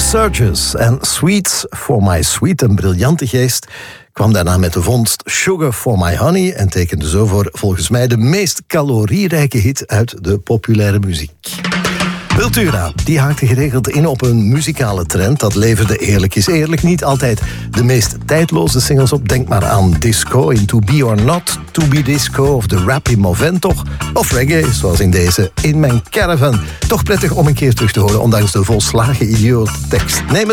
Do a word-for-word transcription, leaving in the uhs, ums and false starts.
Surges en Sweets for My Sweet, een briljante geest, kwam daarna met de vondst Sugar for My Honey en tekende zo voor volgens mij de meest calorierijke hit uit de populaire muziek. Wiltura, die haakte geregeld in op een muzikale trend. Dat leverde eerlijk is eerlijk niet altijd de meest tijdloze singles op. Denk maar aan disco, in To Be or Not, To Be Disco of de rap in Moventoch. Of reggae, zoals in deze In Mijn Caravan. Toch prettig om een keer terug te horen, ondanks de volslagen idiote tekst. Neem